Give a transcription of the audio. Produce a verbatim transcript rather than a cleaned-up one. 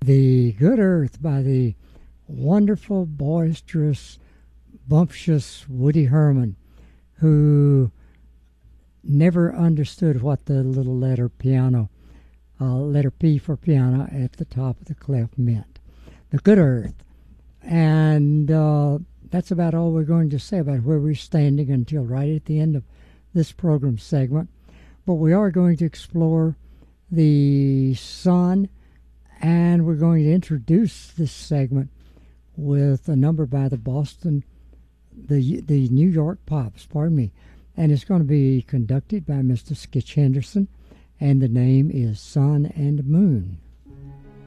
The Good Earth by the wonderful, boisterous, bumptious Woody Herman, who never understood what the little letter piano, uh, letter P for piano at the top of the clef meant. The Good Earth. And uh, that's about all we're going to say about where we're standing until right at the end of this program segment. But we are going to explore the sun, and we're going to introduce this segment with a number by the Boston, the the New York Pops, pardon me. And it's going to be conducted by Mister Skitch Henderson, and the name is Sun and Moon.